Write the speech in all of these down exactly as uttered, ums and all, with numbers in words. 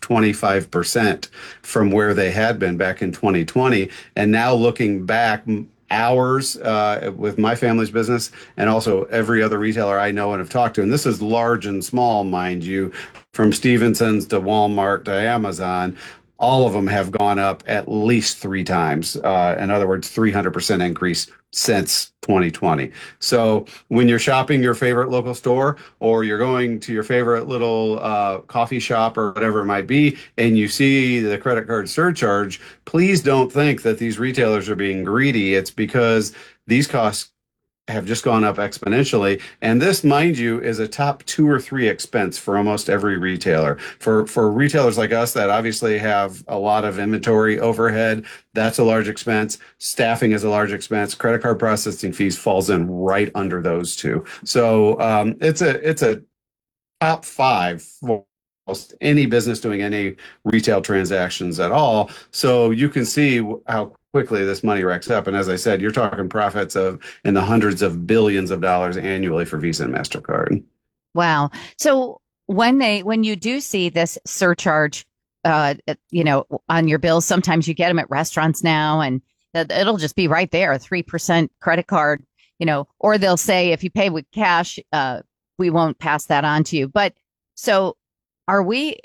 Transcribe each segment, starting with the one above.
twenty-five percent from where they had been back in twenty twenty. And now looking back, ours uh, with my family's business and also every other retailer I know and have talked to, and this is large and small, mind you, from Stevenson's to Walmart to Amazon, all of them have gone up at least three times. Uh, in other words, three hundred percent increase since twenty twenty. So when you're shopping your favorite local store or you're going to your favorite little uh, coffee shop or whatever it might be, and you see the credit card surcharge, please don't think that these retailers are being greedy. It's because these costs have just gone up exponentially. And this, mind you, is a top two or three expense for almost every retailer. For for retailers like us that obviously have a lot of inventory overhead, that's a large expense. Staffing is a large expense. Credit card processing fees falls in right under those two. So um, it's a it's a top five for almost any business doing any retail transactions at all. So you can see how quickly this money racks up. And as I said, you're talking profits of in the hundreds of billions of dollars annually for Visa and MasterCard. Wow. So when they when you do see this surcharge, uh, you know, on your bills, sometimes you get them at restaurants now, and it'll just be right there, a three percent credit card, you know, or they'll say if you pay with cash, uh, we won't pass that on to you. But so are we?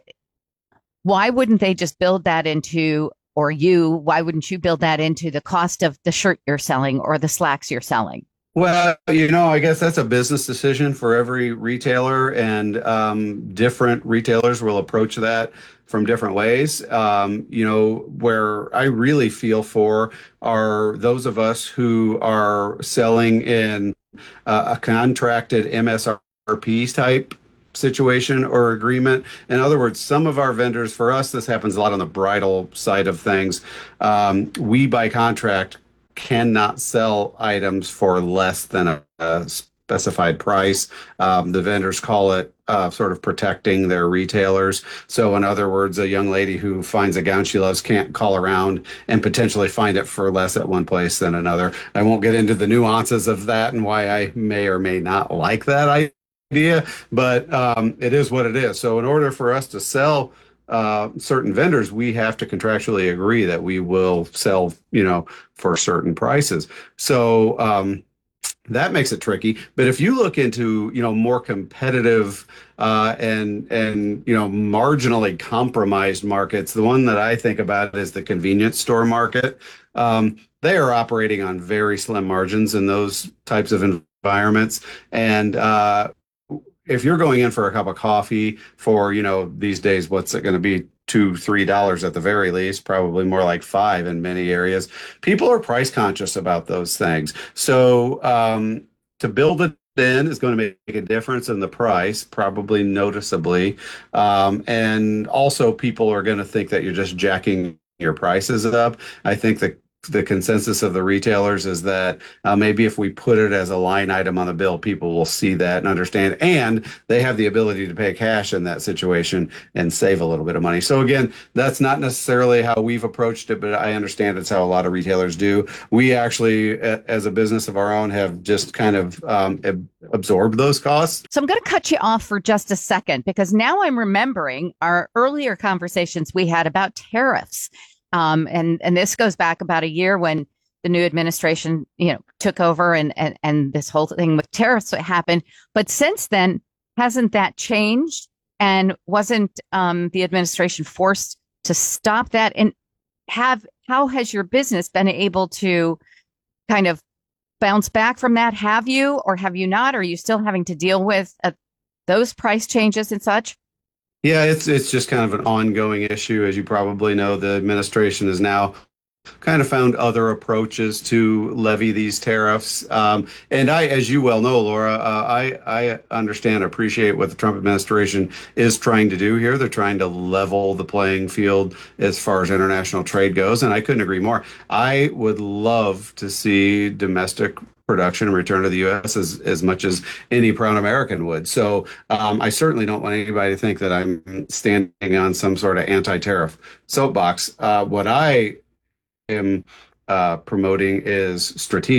Why wouldn't they just build that into, or you, why wouldn't you build that into the cost of the shirt you're selling or the slacks you're selling? Well, you know, I guess that's a business decision for every retailer, and um, different retailers will approach that from different ways. Um, you know, where I really feel for are those of us who are selling in uh, a contracted M S R P type situation or agreement. In other words, some of our vendors, for us, this happens a lot on the bridal side of things. Um, we, by contract, cannot sell items for less than a, a specified price. Um, the vendors call it uh, sort of protecting their retailers. So in other words, a young lady who finds a gown she loves can't call around and potentially find it for less at one place than another. I won't get into the nuances of that and why I may or may not like that idea, but um, it is what it is. So in order for us to sell uh, certain vendors, we have to contractually agree that we will sell, you know, for certain prices. So um, that makes it tricky. But if you look into, you know, more competitive uh, and and you know marginally compromised markets, the one that I think about is the convenience store market. Um, they are operating on very slim margins in those types of environments, and uh, if you're going in for a cup of coffee for, you know, these days, what's it going to be? Two, three dollars at the very least, probably more like five in many areas. People are price conscious about those things. So um, to build it in is going to make a difference in the price, probably noticeably. Um, and also people are going to think that you're just jacking your prices up. I think the the consensus of the retailers is that uh, maybe if we put it as a line item on the bill, people will see that and understand, and they have the ability to pay cash in that situation and save a little bit of money. So again, that's not necessarily how we've approached it, but I understand it's how a lot of retailers do. We actually, as a business of our own, have just kind of um, absorbed those costs. So I'm going to cut you off for just a second, because now I'm remembering our earlier conversations we had about tariffs. Um, and, and this goes back about a year when the new administration, you know, took over and, and, and this whole thing with tariffs happened. But since then, hasn't that changed? And wasn't um, the administration forced to stop that? And have how has your business been able to kind of bounce back from that? Have you, or have you not? Or are you still having to deal with uh, those price changes and such? Yeah, it's it's just kind of an ongoing issue. As you probably know, the administration has now kind of found other approaches to levy these tariffs. Um, and I, as you well know, Laura, uh, I, I understand, appreciate what the Trump administration is trying to do here. They're trying to level the playing field as far as international trade goes. And I couldn't agree more. I would love to see domestic production and return to the U S as, as much as any proud American would. So um, I certainly don't want anybody to think that I'm standing on some sort of anti-tariff soapbox. Uh, what I am uh, promoting is strategic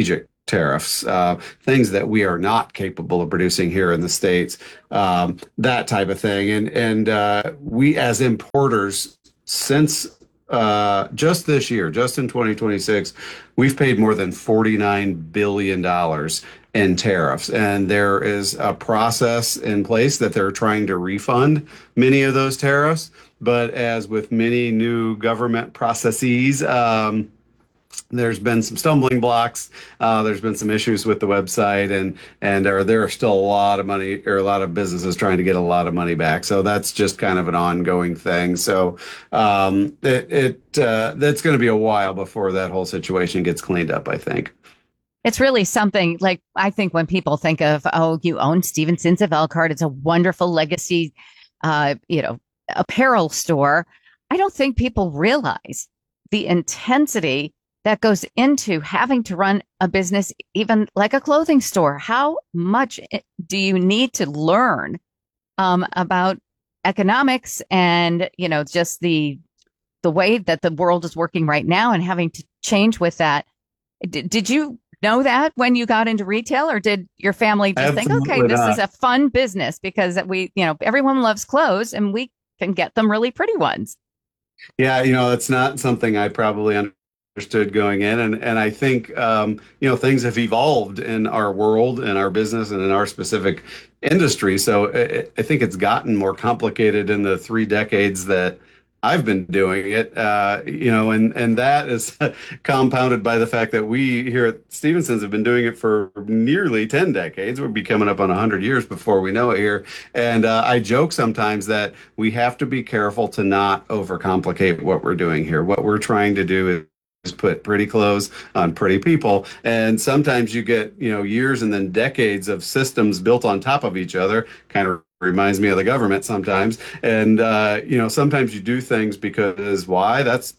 tariffs, uh, things that we are not capable of producing here in the States, um, that type of thing. And and uh, we as importers, since uh, just this year, just in twenty twenty-six, we've paid more than forty-nine billion dollars in tariffs. And there is a process in place that they're trying to refund many of those tariffs. But as with many new government processes, um, there's been some stumbling blocks. Uh, there's been some issues with the website, and and are, there are still a lot of money or a lot of businesses trying to get a lot of money back. So that's just kind of an ongoing thing. So um, it, it uh, that's going to be a while before that whole situation gets cleaned up, I think. It's really something like I think when people think of, oh, you own Stevenson's of Elkhart, it's a wonderful legacy, uh, you know, apparel store. I don't think people realize the intensity that goes into having to run a business, even like a clothing store. How much do you need to learn um, about economics and, you know, just the the way that the world is working right now and having to change with that? D- did you know that when you got into retail, or did your family just Absolutely think, okay, this not. is a fun business because we, you know, everyone loves clothes and we can get them really pretty ones? Yeah, you know, it's not something I probably understood going in. And, and I think, um, you know, things have evolved in our world and our business and in our specific industry. So I, I think it's gotten more complicated in the three decades that I've been doing it, uh, you know, and, and that is compounded by the fact that we here at Stevenson's have been doing it for nearly ten decades. We'll be coming up on one hundred years before we know it here. And uh, I joke sometimes that we have to be careful to not overcomplicate what we're doing here. What we're trying to do is is put pretty clothes on pretty people. And sometimes you get, you know, years and then decades of systems built on top of each other. Kind of reminds me of the government sometimes. And, uh, you know, sometimes you do things because why? That's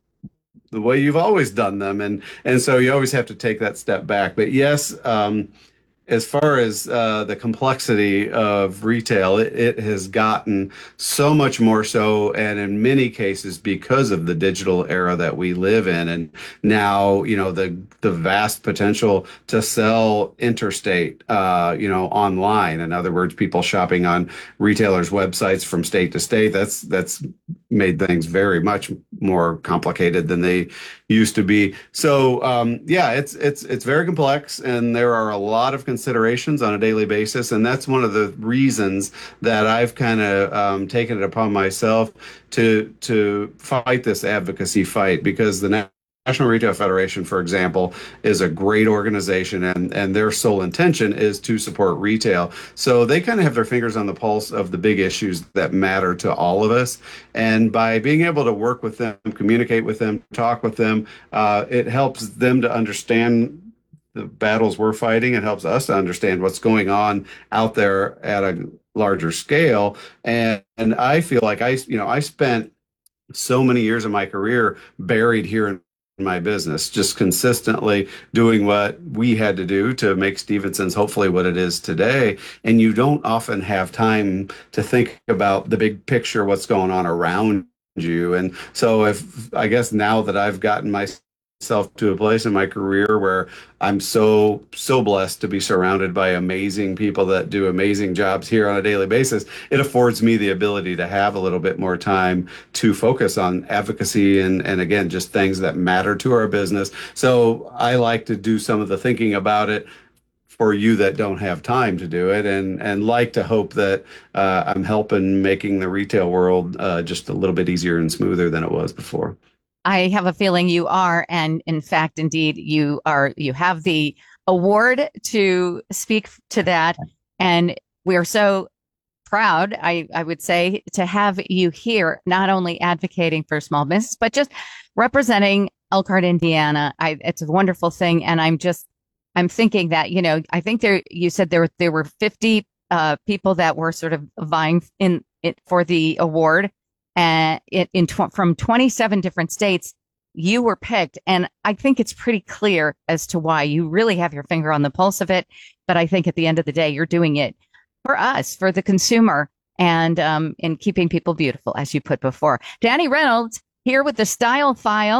the way you've always done them. And, and so you always have to take that step back. But yes, um, as far as uh, the complexity of retail, it, it has gotten so much more so, and in many cases because of the digital era that we live in, and now you know the the vast potential to sell interstate, uh, you know, online. In other words, people shopping on retailers' websites from state to state. That's that's made things very much more complicated than they used to be. So um, yeah, it's it's it's very complex, and there are a lot of considerations on a daily basis, and that's one of the reasons that I've kind of um, taken it upon myself to to fight this advocacy fight, because the Na- National Retail Federation, for example, is a great organization, and and their sole intention is to support retail. So they kind of have their fingers on the pulse of the big issues that matter to all of us. And by being able to work with them, communicate with them, talk with them, uh, it helps them to understand the battles we're fighting. It helps us to understand what's going on out there at a larger scale. And, and I feel like I, you know, I spent so many years of my career buried here in my business, just consistently doing what we had to do to make Stevenson's hopefully what it is today. And you don't often have time to think about the big picture, what's going on around you. And so if I guess now that I've gotten myself to a place in my career where I'm so, so blessed to be surrounded by amazing people that do amazing jobs here on a daily basis, it affords me the ability to have a little bit more time to focus on advocacy and, and again, just things that matter to our business. So I like to do some of the thinking about it for you that don't have time to do it, and and like to hope that uh, I'm helping making the retail world uh, just a little bit easier and smoother than it was before. I have a feeling you are. And in fact, indeed, you are. You have the award to speak to that. And we are so proud, I, I would say, to have you here, not only advocating for small business, but just representing Elkhart, Indiana. I, it's a wonderful thing. And I'm just, I'm thinking that, you know, I think there, you said there, there were fifty uh, people that were sort of vying in it for the award. And it, in tw- from twenty-seven different states, you were picked. And I think it's pretty clear as to why. You really have your finger on the pulse of it. But I think at the end of the day, you're doing it for us, for the consumer, and um, in keeping people beautiful, as you put before. Danny Reynolds here with the Style File.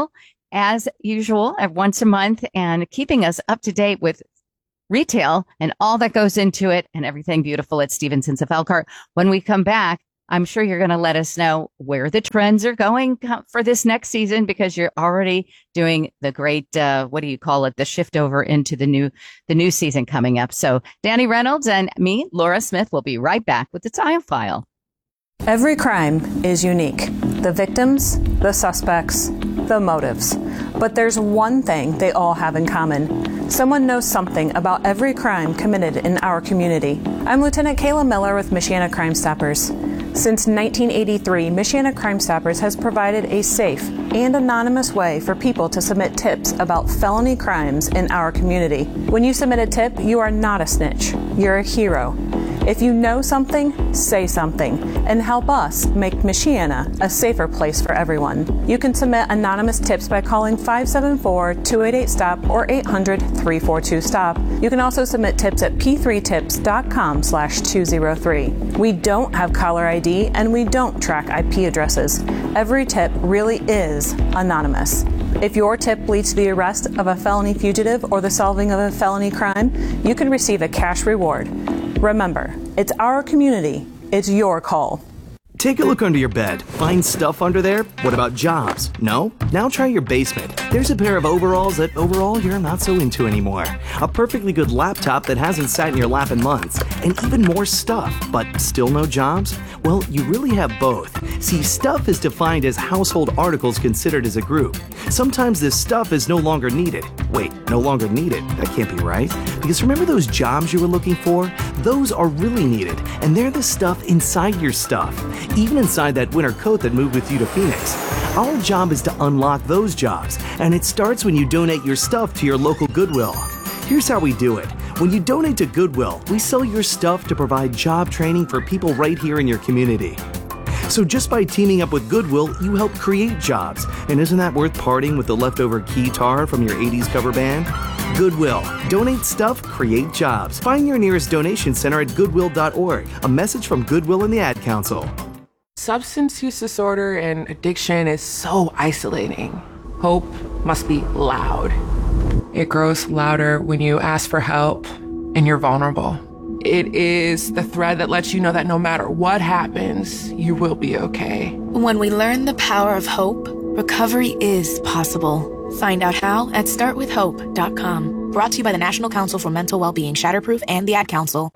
as usual, at once a month and keeping us up to date with retail and all that goes into it and everything beautiful at Stevenson's of Elkhart. When we come back, I'm sure you're going to let us know where the trends are going for this next season, because you're already doing the great, uh, what do you call it? The shift over into the new, the new season coming up. So Danny Reynolds and me, Laura Smith, will be right back with the Style File. Every crime is unique. The victims, the suspects, the motives. But there's one thing they all have in common. Someone knows something about every crime committed in our community. I'm Lieutenant Kayla Miller with Michiana Crime Stoppers. Since nineteen eighty-three, Michiana Crime Stoppers has provided a safe and anonymous way for people to submit tips about felony crimes in our community. When you submit a tip, you are not a snitch. You're a hero. If you know something, say something, and help us make Michiana a safer place for everyone. You can submit anonymous tips by calling five seven four, two eight eight, STOP or eight hundred, three four two, STOP. You can also submit tips at p three tips dot com slash two oh three. We don't have caller I D and we don't track I P addresses. Every tip really is anonymous. If your tip leads to the arrest of a felony fugitive or the solving of a felony crime, you can receive a cash reward. Remember, it's our community. It's your call. Take a look under your bed. Find stuff under there? What about jobs? No? Now try your basement. There's a pair of overalls that overall you're not so into anymore. A perfectly good laptop that hasn't sat in your lap in months. And even more stuff, but still no jobs? Well, you really have both. See, stuff is defined as household articles considered as a group. Sometimes this stuff is no longer needed. Wait, no longer needed? That can't be right. Because remember those jobs you were looking for? Those are really needed, and they're the stuff inside your stuff. Even inside that winter coat that moved with you to Phoenix. Our job is to unlock those jobs, and it starts when you donate your stuff to your local Goodwill. Here's how we do it. When you donate to Goodwill, we sell your stuff to provide job training for people right here in your community. So just by teaming up with Goodwill, you help create jobs. And isn't that worth parting with the leftover keytar from your eighties cover band? Goodwill. Donate stuff, create jobs. Find your nearest donation center at goodwill dot org. A message from Goodwill and the Ad Council. Substance use disorder and addiction is so isolating. Hope must be loud. It grows louder when you ask for help and you're vulnerable. It is the thread that lets you know that no matter what happens, you will be okay. When we learn the power of hope, recovery is possible. Find out how at start with hope dot com. Brought to you by the National Council for Mental Wellbeing, Shatterproof, and the Ad Council.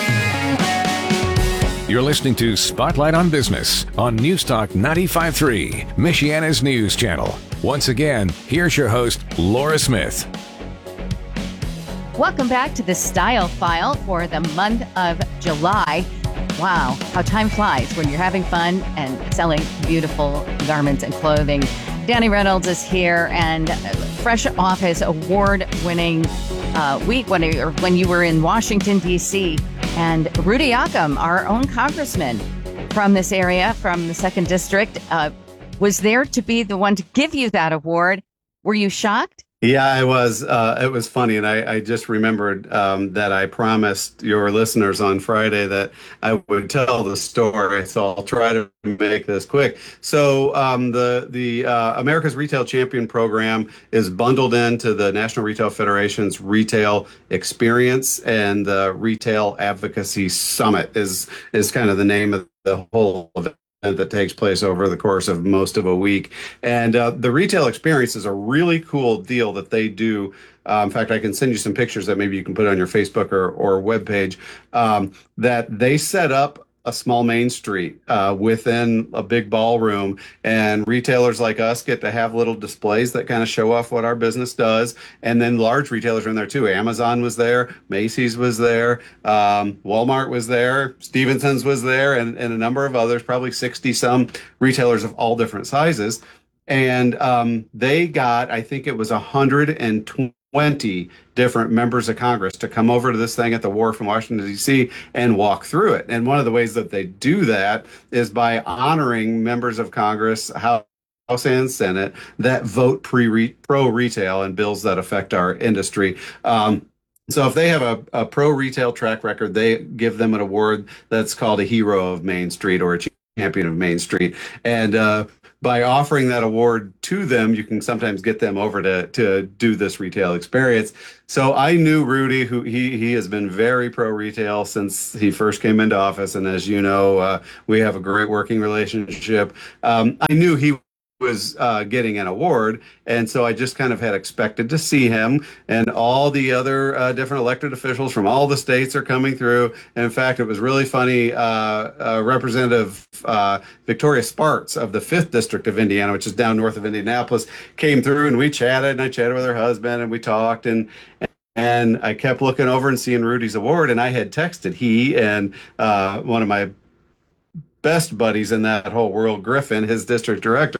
You're listening to Spotlight on Business on Newstalk ninety-five point three, Michiana's news channel. Once again, here's your host, Laura Smith. Welcome back to the Style File for the month of July. Wow, how time flies when you're having fun and selling beautiful garments and clothing. Danny Reynolds is here, and fresh off his award-winning uh, week when, he, or when you were in Washington, D C, and Rudy Occam, our own congressman from this area, from the second district, uh, was there to be the one to give you that award. Were you shocked? Yeah, I was. Uh, it was funny. And I, I just remembered um, that I promised your listeners on Friday that I would tell the story. So I'll try to make this quick. So um, the, the uh, America's Retail Champion program is bundled into the National Retail Federation's Retail Experience, and the Retail Advocacy Summit is, is kind of the name of the whole event that takes place over the course of most of a week. And uh, the retail experience is a really cool deal that they do. Uh, in fact, I can send you some pictures that maybe you can put on your Facebook or, or webpage, um, that they set up a small main street uh, within a big ballroom, and retailers like us get to have little displays that kind of show off what our business does. And then large retailers are in there too. Amazon was there, Macy's was there, um, Walmart was there, Stevenson's was there, and, and a number of others, probably sixty some retailers of all different sizes. And um, they got, I think it was one hundred twenty different members of Congress to come over to this thing at the Wharf in Washington, D C and walk through it. And one of the ways that they do that is by honoring members of Congress, House and Senate, that vote pre pro retail and bills that affect our industry. Um, So if they have a, a pro retail track record, they give them an award that's called a Hero of Main Street or a Champion of Main Street. And uh, by offering that award to them, you can sometimes get them over to to do this retail experience. So I knew Rudy, who he he has been very pro retail since he first came into office, and as you know, uh, we have a great working relationship. Um, I knew he was uh, getting an award, and so I just kind of had expected to see him, and all the other uh, different elected officials from all the states are coming through. And in fact, it was really funny. Uh, uh, Representative uh, Victoria Sparks of the fifth District of Indiana, which is down north of Indianapolis, came through, and we chatted, and I chatted with her husband, and we talked, and and I kept looking over and seeing Rudy's award, and I had texted he and uh, one of my best buddies in that whole world, Griffin, his district director,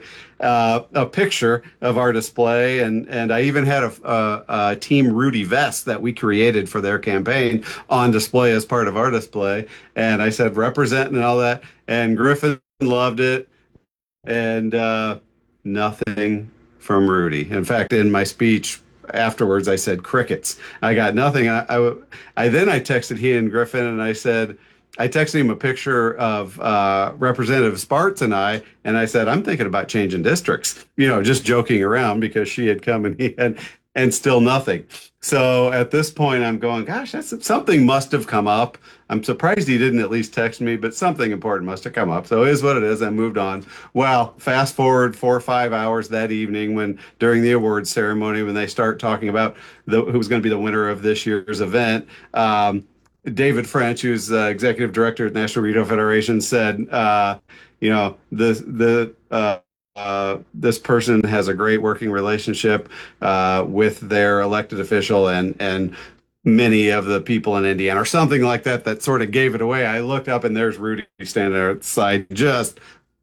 uh, a picture of our display, and and I even had a, a, a Team Rudy vest that we created for their campaign on display as part of our display. And I said represent and all that, and Griffin loved it, and uh, nothing from Rudy. In fact, in my speech afterwards, I said crickets. I got nothing. I, I, I then I texted he and Griffin, and I said, I texted him a picture of uh, Representative Sparts and I, and I said, I'm thinking about changing districts, you know, just joking around because she had come and he had, and still nothing. So at this point, I'm going, gosh, that's something must have come up. I'm surprised he didn't at least text me, but something important must have come up. So it is what it is. I moved on. Well, fast forward four or five hours that evening when during the awards ceremony, when they start talking about the, who's going to be the winner of this year's event, um, David French, who's the executive director at National Retail Federation, said, uh, you know, the the uh, uh, this person has a great working relationship uh, with their elected official and and many of the people in Indiana, or something like that, that sort of gave it away. I looked up and there's Rudy standing there at the side, just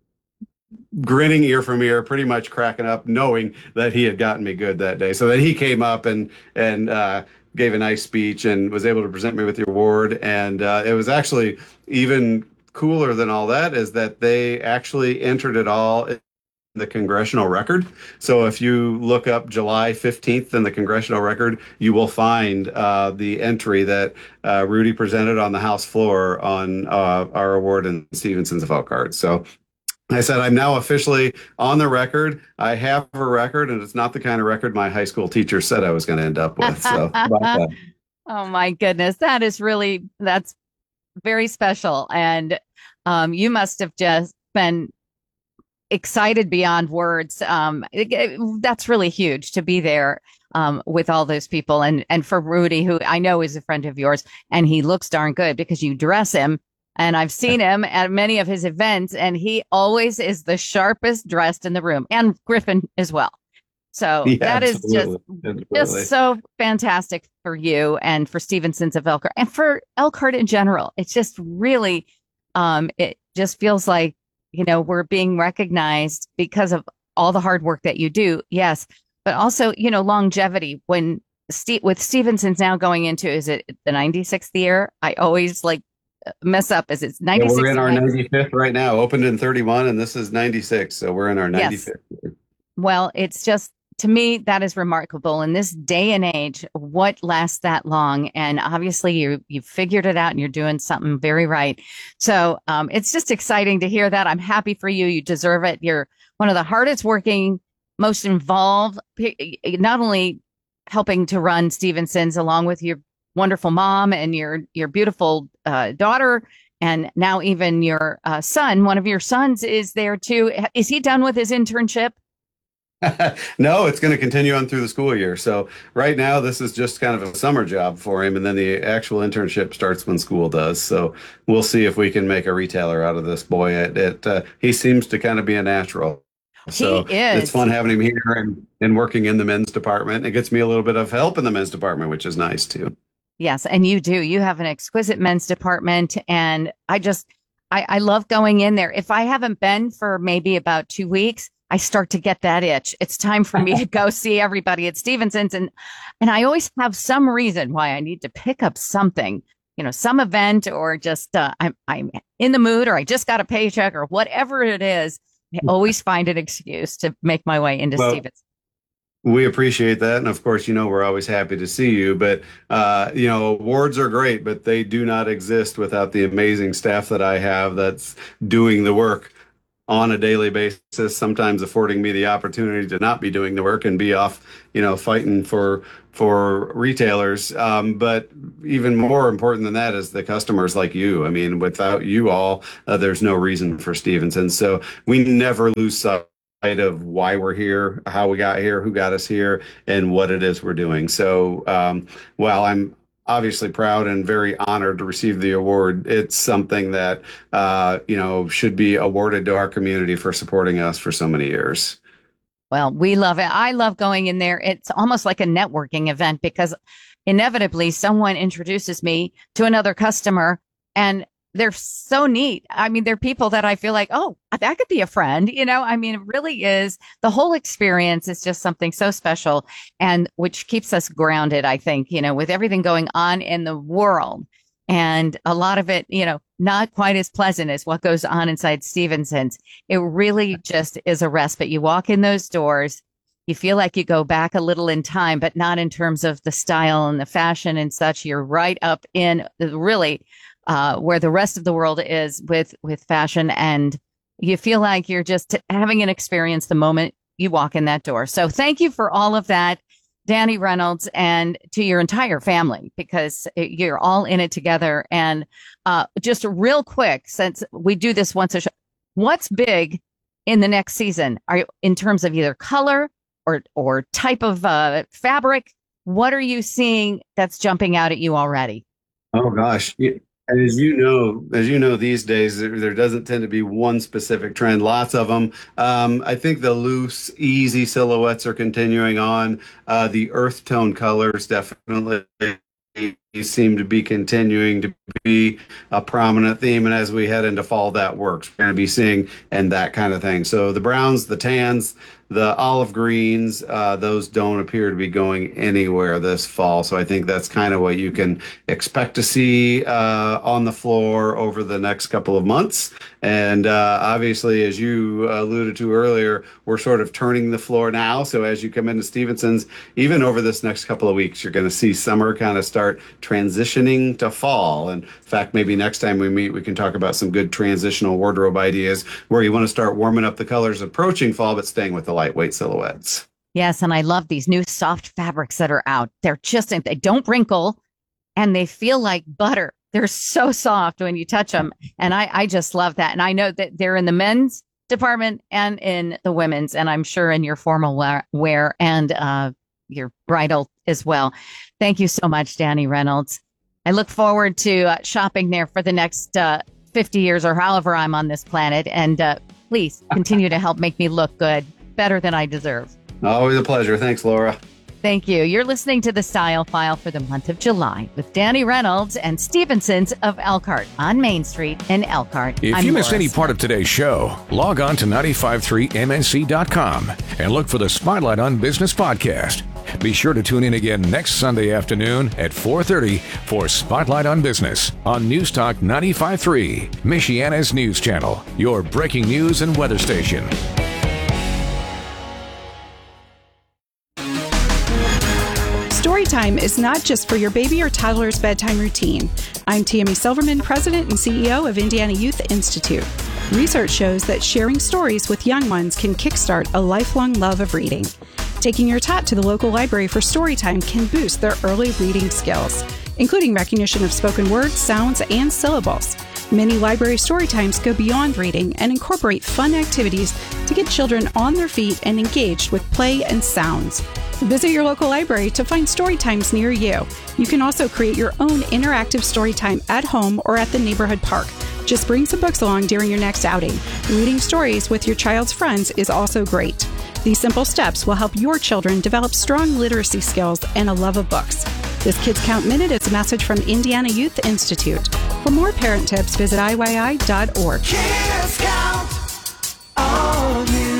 grinning ear from ear, pretty much cracking up, knowing that he had gotten me good that day. So then he came up and and uh, gave a nice speech and was able to present me with the award. And uh, it was actually even cooler than all that is that they actually entered it all in the congressional record. So if you look up July fifteenth in the congressional record, you will find uh, the entry that uh, Rudy presented on the House floor on uh, our award in Stevenson's Elkhart. So I said, I'm now officially on the record. I have a record, and it's not the kind of record my high school teacher said I was going to end up with. So, about that. Oh my goodness, that is really that's very special, and um, you must have just been excited beyond words. Um, it, it, that's really huge to be there um, with all those people, and and for Rudy, who I know is a friend of yours, and he looks darn good because you dress him. And I've seen him at many of his events, and he always is the sharpest dressed in the room, and Griffin as well. So Yeah, that is just, absolutely. just Absolutely. so fantastic for you and for Stevenson's of Elkhart and for Elkhart in general. It's just really, um, it just feels like, you know, we're being recognized because of all the hard work that you do. Yes. But also, you know, longevity when Steve, with Stevenson's now going into, is it the ninety-sixth year? I always like, mess up as it's Yeah, ninety-six. we're in our ninety-fifth right now, opened in thirty-one, and this is ninety-six. So we're in our ninety-fifth. Yes. Well, it's just, to me, that is remarkable in this day and age. What lasts that long? And obviously you, you figured it out and you're doing something very right. So um, it's just exciting to hear that. I'm happy for you. You deserve it. You're one of the hardest working, most involved, not only helping to run Stevenson's along with your wonderful mom and your your beautiful uh, daughter, and now even your uh, son. One of your sons is there too. Is he done with his internship? No, it's going to continue on through the school year. So right now, this is just kind of a summer job for him, and then the actual internship starts when school does. So we'll see if we can make a retailer out of this boy. It, it uh, he seems to kind of be a natural. So He is. it's fun having him here and, and working in the men's department. It gets me a little bit of help in the men's department, which is nice too. Yes, and you do. You have an exquisite men's department, and I just, I, I love going in there. If I haven't been for maybe about two weeks, I start to get that itch. It's time for me to go see everybody at Stevenson's, and and I always have some reason why I need to pick up something, you know, some event, or just uh, I'm I'm in the mood, or I just got a paycheck, or whatever it is. I always find an excuse to make my way into Well, Stevenson's. We appreciate that. And of course, you know, we're always happy to see you. But, uh, you know, awards are great, but they do not exist without the amazing staff that I have that's doing the work on a daily basis, sometimes affording me the opportunity to not be doing the work and be off, you know, fighting for for retailers. Um, but even more important than that is the customers like you. I mean, without you all, uh, there's no reason for Stevenson. So we never lose sight of why we're here, how we got here, who got us here, and what it is we're doing. So um, while I'm obviously proud and very honored to receive the award, it's something that, uh, you know, should be awarded to our community for supporting us for so many years. Well, we love it. I love going in there. It's almost like a networking event because inevitably someone introduces me to another customer and they're so neat. I mean, they're people that I feel like, oh, that could be a friend. You know, I mean, it really is. The whole experience is just something so special and which keeps us grounded, I think, you know, with everything going on in the world. And a lot of it, you know, not quite as pleasant as what goes on inside Stevenson's. It really just is a respite. You walk in those doors, you feel like you go back a little in time, but not in terms of the style and the fashion and such. You're right up in the really uh, where the rest of the world is with, with fashion. And you feel like you're just having an experience the moment you walk in that door. So thank you for all of that, Danny Reynolds, and to your entire family, because you're all in it together. And uh, just real quick, since we do this once a show, what's big in the next season? Are you, in terms of either color or or type of uh, fabric? What are you seeing that's jumping out at you already? Oh gosh. As you know, as you know, these days there, there doesn't tend to be one specific trend. Lots of them. Um, I think the loose, easy silhouettes are continuing on. Uh, the earth tone colors definitely seem to be continuing to be a prominent theme. And as we head into fall, that works. We're going to be seeing and that kind of thing. So the browns, the tans, the olive greens, uh, those don't appear to be going anywhere this fall. So I think that's kind of what you can expect to see uh, on the floor over the next couple of months. And uh, obviously, as you alluded to earlier, we're sort of turning the floor now. So as you come into Stevenson's, even over this next couple of weeks, you're going to see summer kind of start transitioning to fall. And in fact, maybe next time we meet, we can talk about some good transitional wardrobe ideas where you want to start warming up the colors approaching fall, but staying with the lightweight silhouettes. Yes, and I love these new soft fabrics that are out. They're just, they don't wrinkle and they feel like butter. They're so soft when you touch them. And I, I just love that. And I know that they're in the men's department and in the women's, and I'm sure in your formal wear, wear and uh, your bridal as well. Thank you so much, Danny Reynolds. I look forward to uh, shopping there for the next uh, fifty years or however I'm on this planet. And uh, please continue to help make me look good, better than I deserve. Always a pleasure. Thanks, Laura. Thank you. You're listening to the Style File for the month of July with Danny Reynolds and Stevenson's of Elkhart on Main Street in Elkhart. If I'm you missed Laura any Smith. part of today's show, log on to nine five three M N C dot com and look for the Spotlight on Business podcast. Be sure to tune in again next Sunday afternoon at four thirty for Spotlight on Business on News Talk ninety-five point three, Michiana's news channel, your breaking news and weather station. Storytime is not just for your baby or toddler's bedtime routine. I'm Tammy Silverman, President and C E O of Indiana Youth Institute. Research shows that sharing stories with young ones can kickstart a lifelong love of reading. Taking your tot to the local library for Storytime can boost their early reading skills, including recognition of spoken words, sounds, and syllables. Many library Storytimes go beyond reading and incorporate fun activities to get children on their feet and engaged with play and sounds. Visit your local library to find Storytimes near you. You can also create your own interactive Storytime at home or at the neighborhood park. Just bring some books along during your next outing. Reading stories with your child's friends is also great. These simple steps will help your children develop strong literacy skills and a love of books. This Kids Count Minute is a message from Indiana Youth Institute. For more parent tips, visit I Y I dot org. Kids Count on you.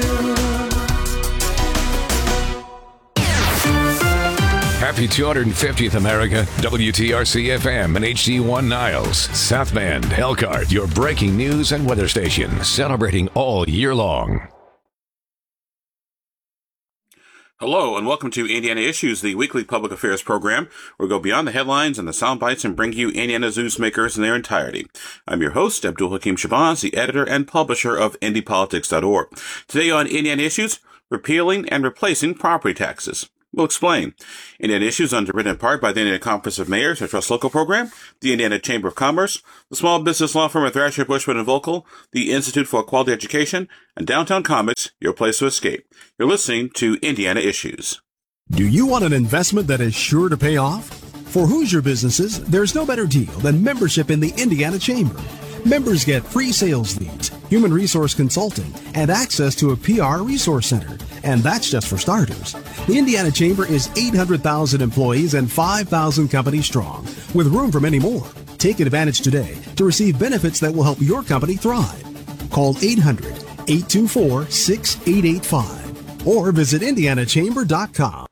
Happy two hundred fiftieth, America. W T R C F M and H D one Niles, South Bend, Elkhart, your breaking news and weather station, celebrating all year long. Hello, and welcome to Indiana Issues, the weekly public affairs program, where we go beyond the headlines and the sound bites and bring you Indiana's newsmakers in their entirety. I'm your host, Abdul Hakim Shabazz, the editor and publisher of Indy Politics dot org. Today on Indiana Issues, repealing and replacing property taxes. We'll explain. Indiana Issues, underwritten in part by the Indiana Conference of Mayors, a Trust Local program, the Indiana Chamber of Commerce, the small business law firm of Thrasher, Bushman and Volkel, the Institute for Quality Education, and Downtown Comics, your place to escape. You're listening to Indiana Issues. Do you want an investment that is sure to pay off? For Hoosier businesses, there's no better deal than membership in the Indiana Chamber. Members get free sales leads, human resource consulting, and access to a P R resource center. And that's just for starters. The Indiana Chamber is eight hundred thousand employees and five thousand companies strong, with room for many more. Take advantage today to receive benefits that will help your company thrive. Call eight hundred, eight two four, six eight eight five or visit indiana chamber dot com.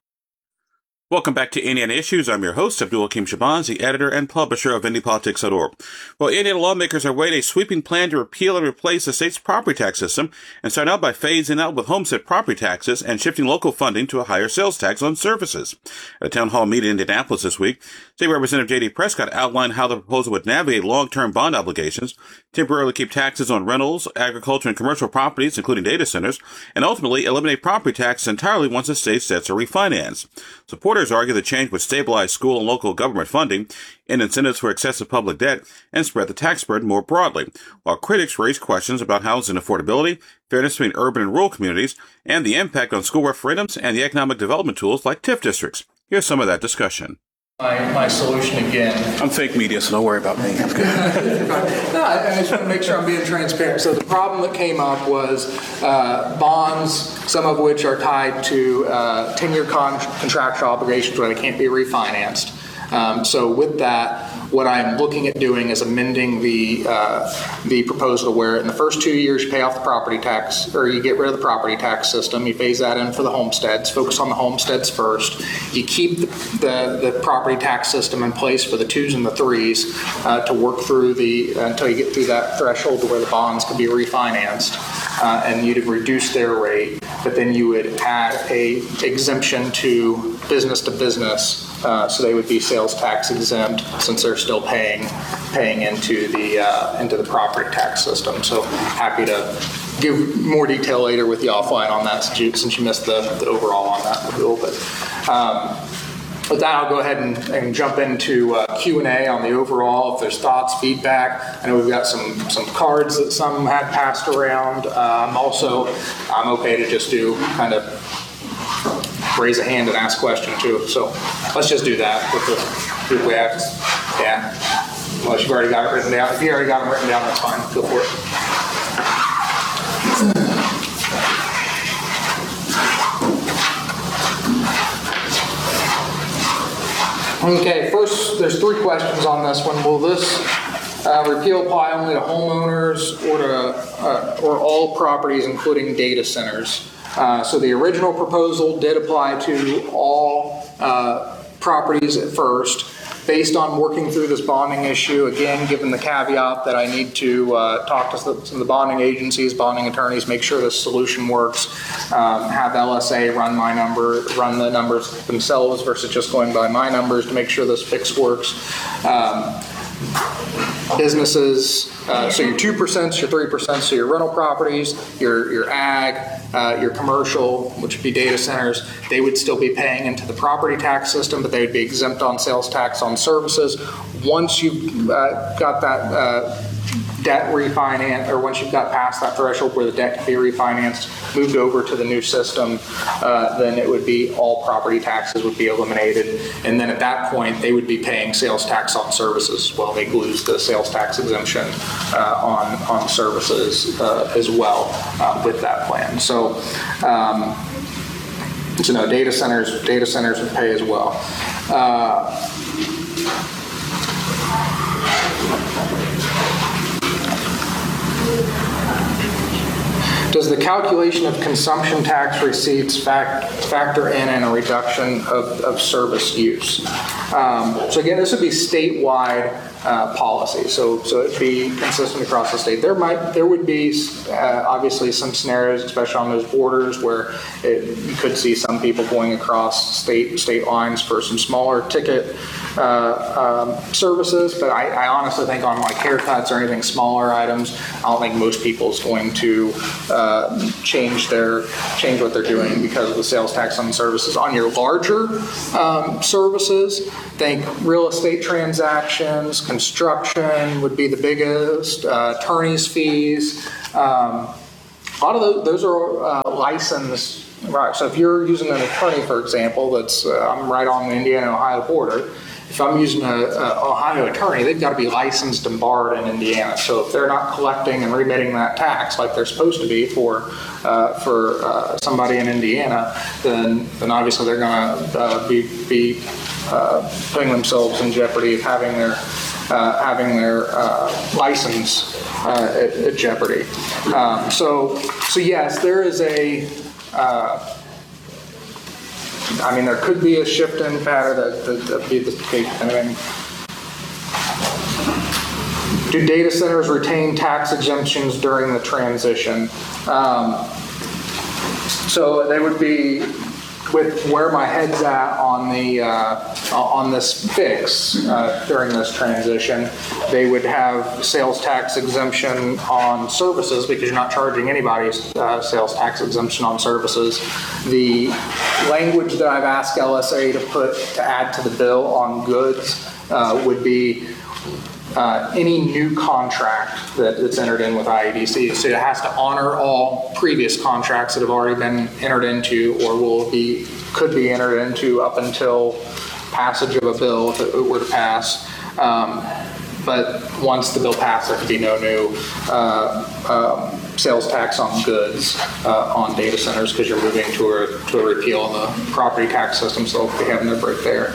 Welcome back to Indiana Issues. I'm your host, Abdul Hakim Shabazz, the editor and publisher of Indy Politics dot org. Well, Indiana lawmakers are weighing a sweeping plan to repeal and replace the state's property tax system and start out by phasing out with homestead property taxes and shifting local funding to a higher sales tax on services. At a town hall meeting in Indianapolis this week, State Representative J D Prescott outlined how the proposal would navigate long-term bond obligations, temporarily keep taxes on rentals, agriculture, and commercial properties, including data centers, and ultimately eliminate property taxes entirely once the state's debts are refinanced. Supporters argue the change would stabilize school and local government funding, end incentives for excessive public debt, and spread the tax burden more broadly, while critics raise questions about housing affordability, fairness between urban and rural communities, and the impact on school referendums and the economic development tools like TIF districts. Here's some of that discussion. My, my solution again. I'm fake media, so don't worry about me. I'm good. No, I, I just want to make sure I'm being transparent. So the problem that came up was uh, bonds, some of which are tied to uh, ten-year con- contractual obligations where they can't be refinanced. Um, so with that, what I'm looking at doing is amending the uh, the proposal where in the first two years you pay off the property tax, or you get rid of the property tax system, you phase that in for the homesteads, focus on the homesteads first. You keep the, the, the property tax system in place for the twos and the threes uh, to work through the, uh, until you get through that threshold to where the bonds can be refinanced. Uh, and you'd reduce their rate, but then you would add a exemption to business to business, uh, so they would be sales tax exempt since they're still paying paying into the uh, into the property tax system. So happy to give more detail later with you offline on that, since you, since you missed the, the overall on that a little bit. Um, With that, I'll go ahead and, and jump into uh, Q and A on the overall. If there's thoughts, feedback, I know we've got some some cards that some had passed around. Um, also, I'm okay to just do kind of raise a hand and ask a question too. So let's just do that with the group we have. Yeah. Unless you've already got it written down. If you already got them written down, that's fine. Go for it. Okay, first, there's three questions on this one. Will this uh, repeal apply only to homeowners or to uh, or all properties, including data centers? Uh, so the original proposal did apply to all uh, properties at first. Based on working through this bonding issue, again, given the caveat that I need to uh, talk to some of the bonding agencies, bonding attorneys, make sure this solution works, um, have L S A run my number, run the numbers themselves versus just going by my numbers to make sure this fix works. Um, businesses, uh, so your two percent, your three percent, so your rental properties, your, your ag, uh, your commercial, which would be data centers, they would still be paying into the property tax system, but they would be exempt on sales tax on services. Once you've uh, got that uh, debt refinance, or once you've got past that threshold where the debt can be refinanced, moved over to the new system, uh, then it would be all property taxes would be eliminated. And then at that point, they would be paying sales tax on services. Well, they lose the sales tax exemption uh, on, on services uh, as well uh, with that plan. So, um, so no, data centers, data centers would pay as well. Uh, Does does the calculation of consumption tax receipts fact, factor in in a reduction of, of service use? Um, so again, this would be statewide uh, policy, so so it'd be consistent across the state. There might there would be uh, obviously some scenarios, especially on those borders, where it, you could see some people going across state state lines for some smaller ticket uh, um, services. But I, I honestly think on like haircuts or anything smaller items, I don't think most people is going to uh, change their change what they're doing because of the sales tax on services. On your larger um, services, think real estate transactions, construction would be the biggest, uh, attorney's fees. Um, a lot of those, those are uh, licensed, right? So if you're using an attorney, for example, that's uh, I'm right on the Indiana-Ohio border. If I'm using an Ohio attorney, they've got to be licensed and barred in Indiana. So if they're not collecting and remitting that tax like they're supposed to be for uh, for uh, somebody in Indiana, then then obviously they're going to uh, be be uh, putting themselves in jeopardy of having their uh, having their uh, license uh, at, at jeopardy. Um, so so yes, there is a. Uh, I mean, there could be a shift in pattern that that, that be the case. I mean, do data centers retain tax exemptions during the transition? Um, so they would be, with where my head's at on the uh, on this fix uh, during this transition, they would have sales tax exemption on services because you're not charging anybody's uh, sales tax exemption on services. The language that I've asked L S A to put to add to the bill on goods uh, would be Uh, any new contract that it's entered in with I E D C. So it has to honor all previous contracts that have already been entered into or will be, could be entered into up until passage of a bill if it were to pass. Um, but once the bill passed, there could be no new uh, um, sales tax on goods uh, on data centers because you're moving to a, to a repeal in the property tax system, so they'll be having to break there.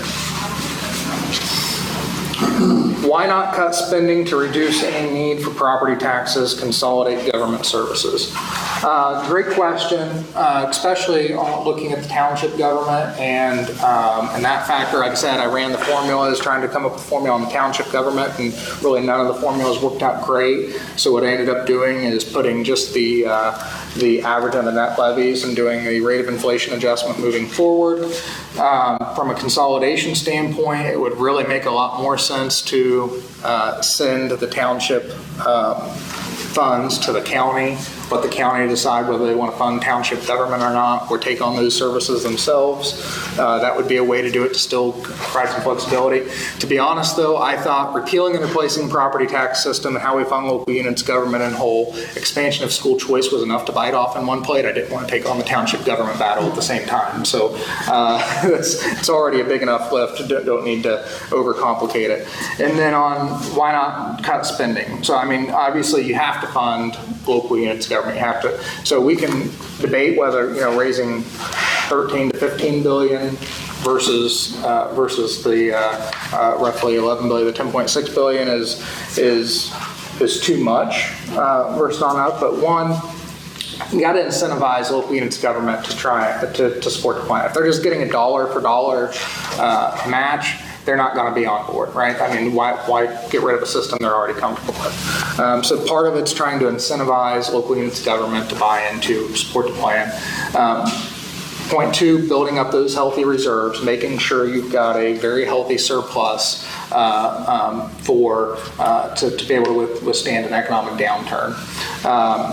Why not cut spending to reduce any need for property taxes, consolidate government services? Uh, great question, uh, especially on looking at the township government and um, and that factor. Like I said, I ran the formulas trying to come up with a formula on the township government, and really none of the formulas worked out great. So what I ended up doing is putting just the uh, the average on the net levies and doing the rate of inflation adjustment moving forward. Um, from a consolidation standpoint, it would really make a lot more sense to uh, send the township um, funds to the county, let the county decide whether they want to fund township government or not, or take on those services themselves. Uh, that would be a way to do it to still provide some flexibility. To be honest, though, I thought repealing and replacing the property tax system and how we fund local units government in whole, expansion of school choice was enough to bite off in one plate. I didn't want to take on the township government battle at the same time. So uh, it's, it's already a big enough lift. Don't, don't need to overcomplicate it. And then on why not cut spending? So, I mean, obviously you have to fund local units government. You have to, so we can debate whether, you know, raising thirteen to fifteen billion versus uh, versus the uh, uh, roughly eleven billion, the ten point six billion is is is too much uh, versus on up. But one, you got to incentivize local units government to try to, to support the plan. If they're just getting a dollar for dollar uh, match, they're not going to be on board, right? I mean, why, why get rid of a system they're already comfortable with? Um, so part of it's trying to incentivize local units of government to buy into, support the plan. Um, point two, building up those healthy reserves, making sure you've got a very healthy surplus uh, um, for uh, to, to be able to withstand an economic downturn. Um,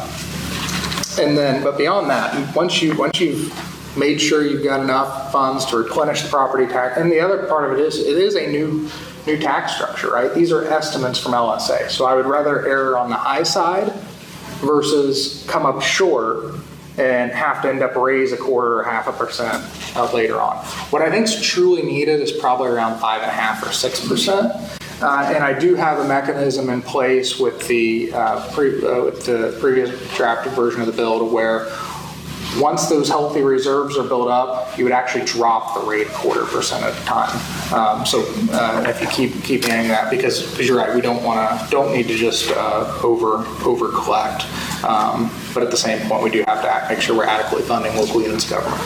and then, but beyond that, once you once you've made sure you've got enough funds to replenish the property tax. And the other part of it is, it is a new new tax structure, right? These are estimates from L S A. So I would rather err on the high side versus come up short and have to end up raise a quarter or half a percent uh, later on. What I think is truly needed is probably around five and a half or six percent. Uh, and I do have a mechanism in place with the, uh, pre, uh, with the previous drafted version of the bill to where once those healthy reserves are built up, you would actually drop the rate a quarter percent at a time. Um, so uh, if you keep keep adding that, because because you're right, we don't want to don't need to just uh, over over collect, um, but at the same point, we do have to act, make sure we're adequately funding local units of government.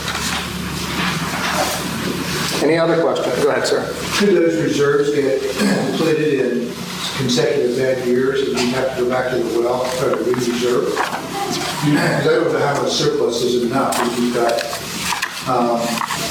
Any other questions? Go ahead, sir. Could those reserves get depleted in consecutive bad years and you have to go back to the well and try to re-reserve? Because I don't know how much surplus is enough if you've got, um,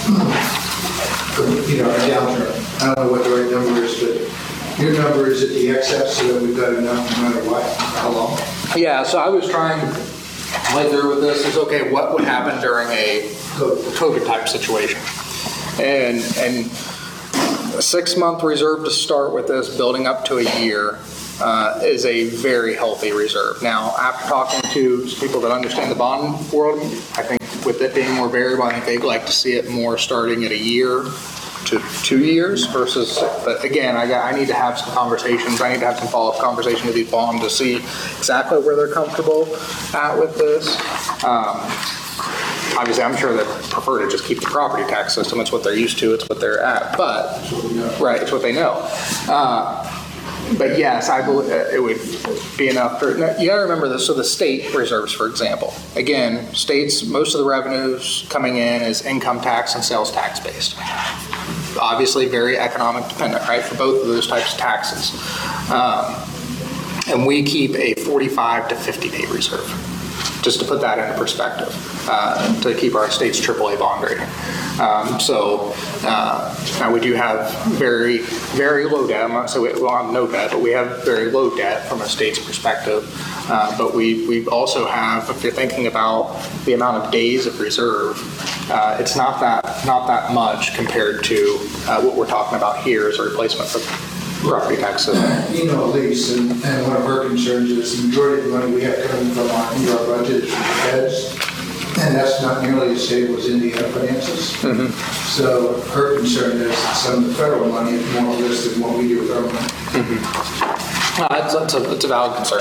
you know, a downturn. I don't know what the right number is, but your number is at the excess so that we've got enough no matter what, how long? Yeah, so I was trying to play through with this is, okay, what would happen during a COVID type situation? And, and a six-month reserve to start with this, building up to a year, uh, is a very healthy reserve. Now, after talking to people that understand the bond world, I think with it being more variable, I think they'd like to see it more starting at a year to two years versus, but again, I got, I need to have some conversations. I need to have some follow-up conversation with these bonds to see exactly where they're comfortable at with this. Um, Obviously, I'm sure they prefer to just keep the property tax system. It's what they're used to. It's what they're at. But, right, it's what they know. Uh, but yes, I believe it would be enough. For, you got to remember this. So the state reserves, for example, again, states, most of the revenues coming in is income tax and sales tax based. Obviously, very economic dependent, right, for both of those types of taxes. Um, and we keep a forty-five to fifty day reserve, just to put that into perspective, uh, to keep our state's triple A bond rating. Um, so uh, now we do have very, very low debt. I'm not saying we don't have no debt, but we have very low debt from a state's perspective. Uh, but we, we also have, if you're thinking about the amount of days of reserve, uh, it's not that not that much compared to uh, what we're talking about here as a replacement for property tax system. You know, Elise, and, and one of our concerns is the majority of the money we have coming from our, into our budget is from the feds, and that's not nearly as stable as Indiana finances. Mm-hmm. So her concern is that some of the federal money is more at risk than what we do with our money. Mm-hmm. uh, that's, that's, a, that's a valid concern.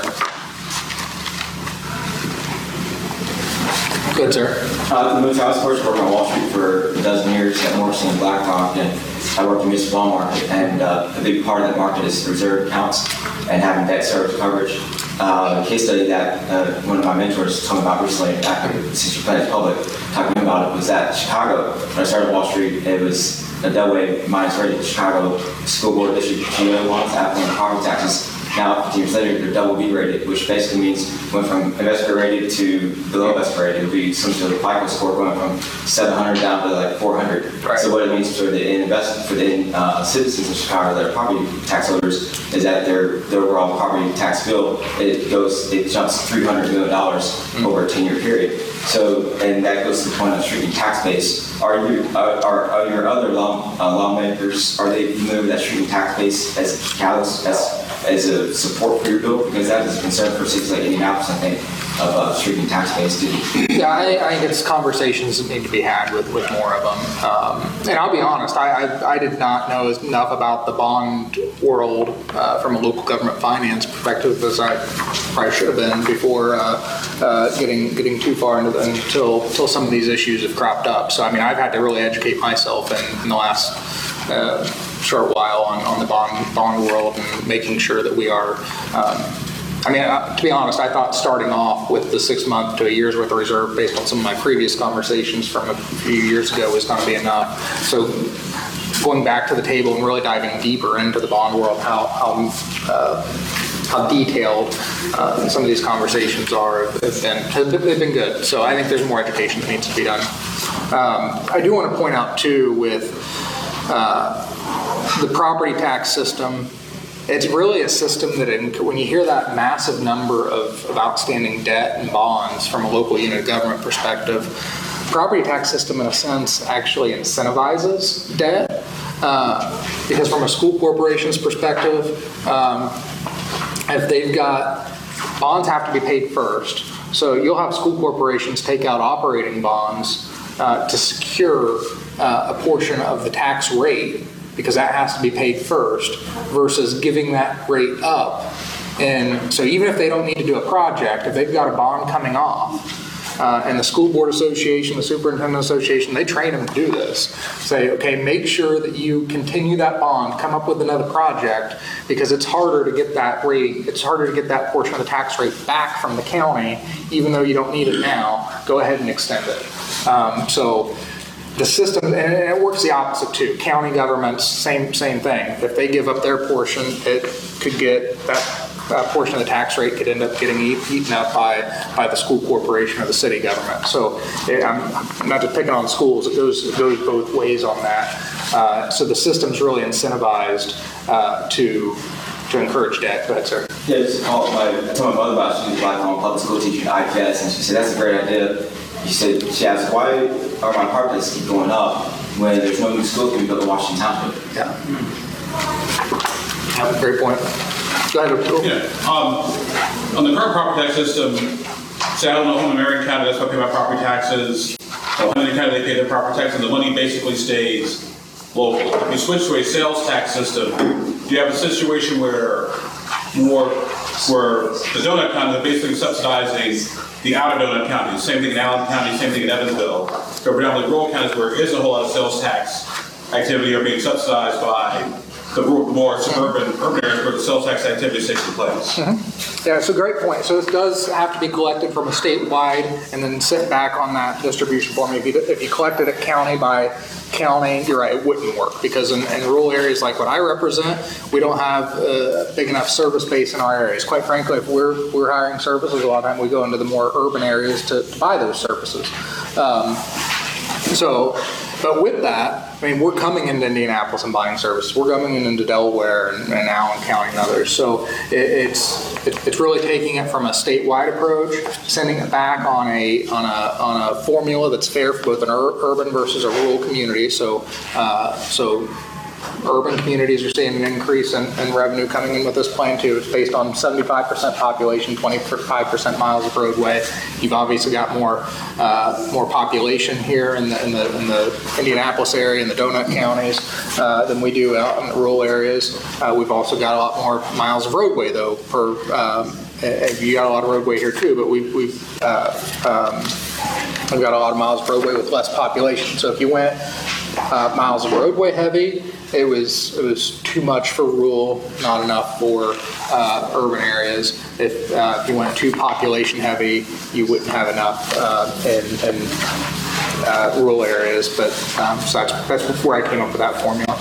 Good, sir. Uh, the I was first working on Wall Street for a dozen years at Morrison and Blackhawk, and I worked in the municipal bond market, and uh, a big part of that market is reserve accounts and having debt service coverage. Uh, a case study that uh, one of my mentors told me about recently, after since you played public, talking about it, was that Chicago, when I started Wall Street, it was a double A minus rated Chicago school board issued G O bonds after property taxes. Now, fifteen years later, they're double B rated, which basically means went from investment rated to below investment rated. It would be some sort of FICO score going from seven hundred down to like four hundred. Right. So what it means for the investment for the uh, citizens of Chicago that are property tax holders is that their, their overall property tax bill, it goes, it jumps three hundred million dollars mm-hmm. over a ten year period. So, and that goes to the point of shrinking tax base. Are you, are, are, are your other law, uh, lawmakers, are they familiar with that shrinking tax base as a catalyst, as as a support for your bill? Because that is a concern for cities like Indianapolis, I think, of uh, shrinking tax base too. Yeah, I, I think it's conversations that need to be had with, with more of them. Um, and I'll be honest, I, I, I did not know enough about the bond world uh, from a local government finance perspective as I probably should have been before uh, uh, getting getting too far into the, until, until some of these issues have cropped up. So, I mean, I've had to really educate myself in, in the last uh, short while on, on the bond bond world and making sure that we are, um, I mean, uh, to be honest, I thought starting off with the six month to a year's worth of reserve based on some of my previous conversations from a few years ago was going to be enough. So going back to the table and really diving deeper into the bond world, how, how, uh, how detailed uh, some of these conversations are have been, have been, they've been good. So I think there's more education that needs to be done. Um, I do want to point out too with uh, the property tax system, it's really a system that in, when you hear that massive number of, of outstanding debt and bonds from a local unit of government perspective, property tax system in a sense actually incentivizes debt uh, because from a school corporation's perspective, um, if they've got, bonds have to be paid first. So you'll have school corporations take out operating bonds uh, to secure uh, a portion of the tax rate because that has to be paid first versus giving that rate up. And so even if they don't need to do a project, if they've got a bond coming off, Uh, and the School Board Association, the Superintendent Association, they train them to do this. Say, okay, make sure that you continue that bond, come up with another project, because it's harder to get that rate, it's harder to get that portion of the tax rate back from the county, even though you don't need it now. Go ahead and extend it. Um, so the system, and it works the opposite too. County governments, same same thing. If they give up their portion, it could get that. Uh, portion of the tax rate could end up getting eat, eaten up by by the school corporation or the city government. So it, I'm, I'm not just picking on schools. It goes it goes both ways on that. Uh, so the system's really incentivized uh, to to encourage debt. Go ahead, sir. Yeah, just call my, I told my mother about she was a lifelong public school teacher at I P S, and she said that's a great idea. She said she asked why are my apartments keep going up when there's no new school can be built in Washington Township? Yeah. That's a great point. Go ahead, Bill. Yeah. Um, on the current property tax system, say I don't know, I'm in Marion County, that's what I pay my property taxes. So how many county they pay their property tax, and the money basically stays local. If you switch to a sales tax system, do you have a situation where more, where the donut counties are basically subsidizing the outer donut counties? Same thing in Allen County, same thing in Evansville. So predominantly rural counties where there isn't a whole lot of sales tax activity are being subsidized by the more suburban, urban areas where the sales tax activity is taking place. Mm-hmm. Yeah, it's a great point. So it does have to be collected from a statewide and then sent back on that distribution form. If you, if you collected it county by county, you're right, it wouldn't work, because in, in rural areas like what I represent, we don't have a big enough service base in our areas. Quite frankly, if we're, we're hiring services, a lot of time we go into the more urban areas to, to buy those services. Um, so, But with that, I mean, we're coming into Indianapolis and buying services. We're coming into Delaware and, and Allen County and others. So it, it's it, it's really taking it from a statewide approach, sending it back on a on a on a formula that's fair for both an ur- urban versus a rural community. So uh, so. Urban communities are seeing an increase in, in revenue coming in with this plan too. It's based on seventy-five percent population, twenty-five percent miles of roadway. You've obviously got more uh, more population here in the, in the in the Indianapolis area and the donut counties uh, than we do out in the rural areas. Uh, we've also got a lot more miles of roadway though. Per um, you got a lot of roadway here too, but we've we've uh, um, we've got a lot of miles of roadway with less population. So if you went uh, miles of roadway heavy, it was it was too much for rural, not enough for uh, urban areas. If, uh, if you went too population heavy, you wouldn't have enough uh, in, in uh, rural areas. But um, so that's, that's where I came up with that formula.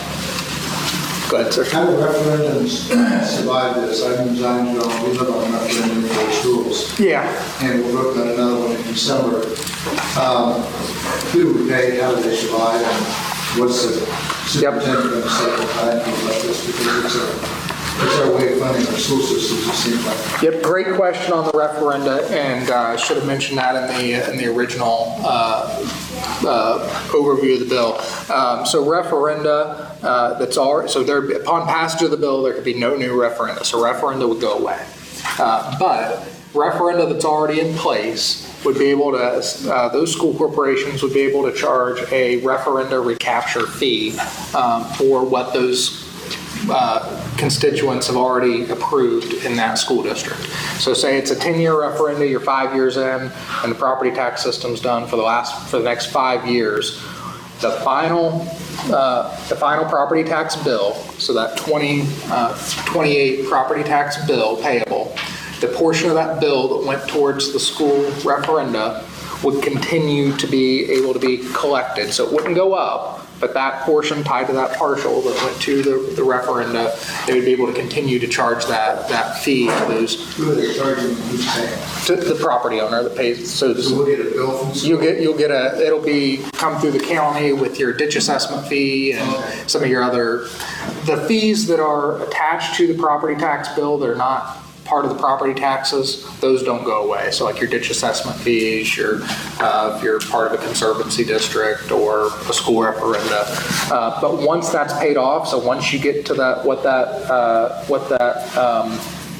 Go ahead, sir. How do referendums survive this? I'm in Zionsville, we live on a referendum for schools. Yeah. And we're looking at another one in December. Um, who do we pay? How do they survive? And what's the superintendent going to say about this? Because it's, a, it's our way of funding our school systems, it seems like. Yep, great question on the referenda, and I uh, should have mentioned that in the in the original uh, uh, overview of the bill. Um, so referenda, uh, that's all. So there, upon passage of the bill, there could be no new referenda. So referenda would go away. Uh, but referenda that's already in place would be able to, uh, those school corporations would be able to charge a referenda recapture fee um, for what those uh, constituents have already approved in that school district. So say it's a ten-year referenda, you're five years in, and the property tax system's done for the last, for the next five years. The final, uh, the final property tax bill, so that twenty, uh, twenty-eight property tax bill payable, the portion of that bill that went towards the school referenda would continue to be able to be collected. So it wouldn't go up, but that portion tied to that partial that went to the, the referenda, they would be able to continue to charge that, that fee to those. Who are they charging? Who's paying? To the property owner that pays. So, so we'll get a bill from you'll get you'll get a it'll be come through the county with your ditch assessment fee and okay. some of your other the fees that are attached to the property tax bill that are not part of the property taxes, those don't go away. So like your ditch assessment fees, your uh, if you're part of a conservancy district or a school referenda. Uh, but once that's paid off, so once you get to that what that uh, what that um,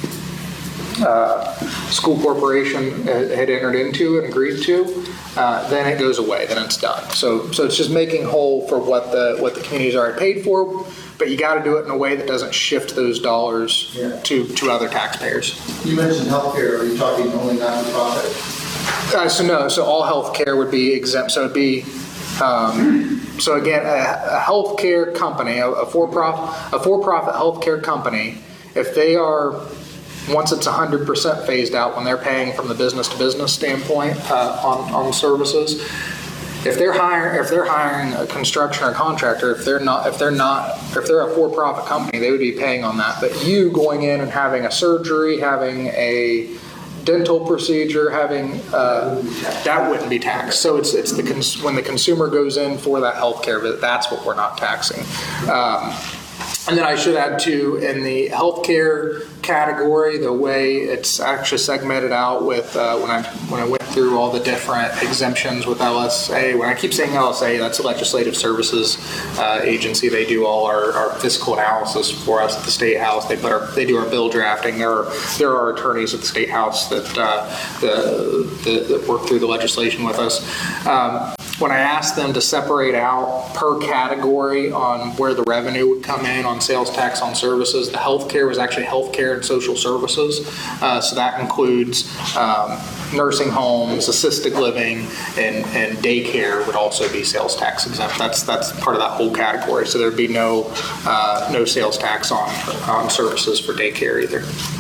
uh, school corporation had entered into and agreed to, uh, then it goes away. Then it's done. So so it's just making whole for what the what the community's already paid for. But you got to do it in a way that doesn't shift those dollars yeah. to, to other taxpayers. You mentioned healthcare. Are you talking only not-for-profit? Uh, so no, so all healthcare would be exempt. So it'd be, um, so again, a, a healthcare company, a, a for-profit, a for-profit healthcare company, if they are, once it's one hundred percent phased out, when they're paying from the business-to-business standpoint uh, on on services, if they're hiring, if they're hiring a construction or contractor, if they're not, if they're not, if they're a for-profit company, they would be paying on that. But you going in and having a surgery, having a dental procedure, having uh, that wouldn't be taxed. So it's it's the cons- when the consumer goes in for that healthcare visit, that's what we're not taxing. Um, and then I should add too, in the healthcare category, the way it's actually segmented out with uh, when I when I went through all the different exemptions with L S A. When I keep saying L S A, that's a Legislative Services uh, Agency. They do all our, our fiscal analysis for us at the State House. They put our they do our bill drafting. There are there are attorneys at the State House that uh, the, the that work through the legislation with us. Um, When I asked them to separate out per category on where the revenue would come in on sales tax on services, the healthcare was actually healthcare and social services. Uh, so that includes um, nursing homes, assisted living, and, and daycare would also be sales tax exempt. That's that's part of that whole category. So there'd be no uh, no sales tax on on services for daycare either.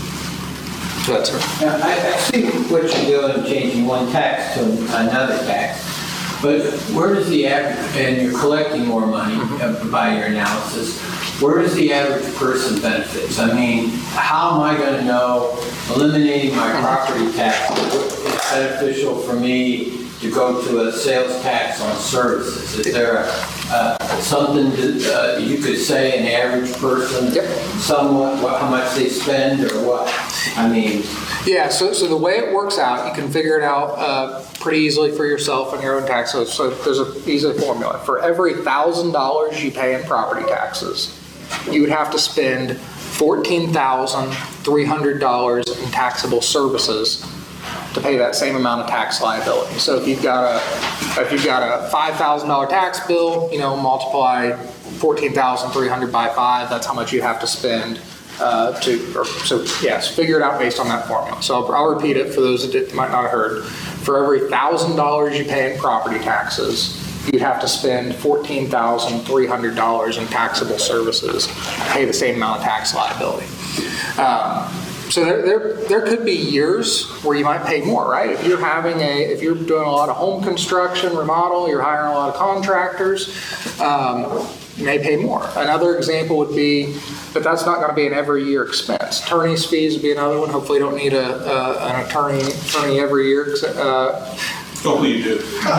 So that's it. Now, I, I see what you're doing, changing one tax to another tax. But where does the average, and you're collecting more money mm-hmm. by your analysis, where does the average person benefit? I mean, how am I going to know eliminating my property tax is beneficial for me to go to a sales tax on services? Is there a, uh, something that uh, you could say an average person, yep. somewhat, what, how much they spend or what? I mean... Yeah, so so the way it works out, you can figure it out uh, pretty easily for yourself and your own tax. So, so there's an easy formula. For every one thousand dollars you pay in property taxes, you would have to spend fourteen thousand three hundred dollars in taxable services to pay that same amount of tax liability. So if you've got a if you've got a five thousand dollars tax bill, you know, multiply fourteen thousand three hundred dollars by five, that's how much you have to spend. Uh, to or, so yes, figure it out based on that formula. So I'll, I'll repeat it for those that might not have heard. For every thousand dollars you pay in property taxes, you'd have to spend fourteen thousand three hundred dollars in taxable services to pay the same amount of tax liability. Um, so there, there there could be years where you might pay more, right? If you're having a if you're doing a lot of home construction, remodel, you're hiring a lot of contractors. Um, You may pay more. Another example would be, but that's not going to be an every year expense. Attorney's fees would be another one. Hopefully, you don't need a, a an attorney attorney every year. Uh, Hopefully, you do.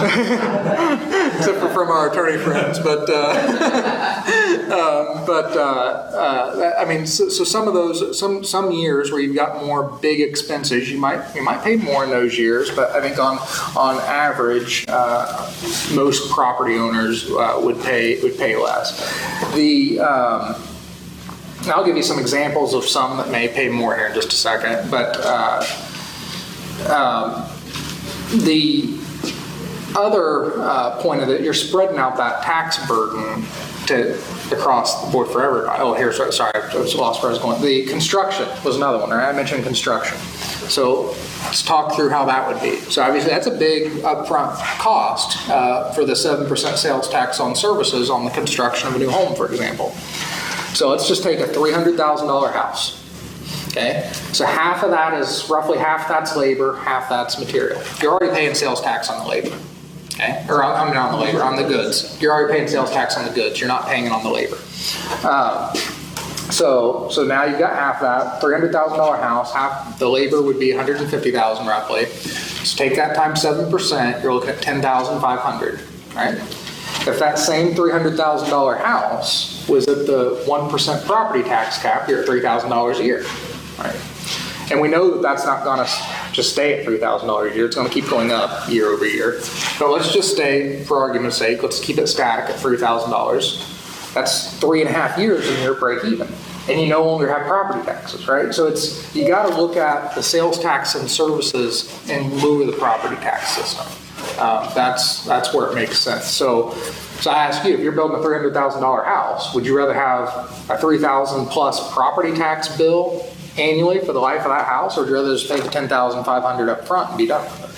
Except for from our attorney friends, but uh, um, but uh, uh, I mean, so, so some of those some some years where you've got more big expenses, you might you might pay more in those years. But I think on on average, uh, most property owners uh, would pay would pay less. The um, I'll give you some examples of some that may pay more here in just a second, but. Uh, um, The other uh, point of it, you're spreading out that tax burden to across the board for everybody. Oh, here's sorry, I was lost where I was going. The construction was another one, right? I mentioned construction. So let's talk through how that would be. So obviously that's a big upfront cost uh, for the seven percent sales tax on services on the construction of a new home, for example. So let's just take a three hundred thousand dollars house. Okay, so half of that is roughly half that's labor, half that's material. You're already paying sales tax on the labor, okay? Or I mean on the labor, on the goods. You're already paying sales tax on the goods. You're not paying it on the labor. Um, so so now you've got half that three hundred thousand dollars house. Half the labor would be one hundred fifty thousand dollars roughly. So take that times seven percent. You're looking at ten thousand five hundred dollars, right? If that same three hundred thousand dollars house was at the one percent property tax cap, you're at three thousand dollars a year. Right. And we know that that's not going to just stay at three thousand dollars a year. It's going to keep going up year over year. But let's just stay, for argument's sake, let's keep it static at three thousand dollars. That's three and a half years and you're break even. And you no longer have property taxes, right? So it's you got to look at the sales tax and services in lieu of the property tax system. Um, that's that's where it makes sense. So, so I ask you, if you're building a three hundred thousand dollars house, would you rather have a three thousand dollars plus property tax bill annually for the life of that house, or would you rather just pay the ten thousand five hundred dollars up front and be done with it?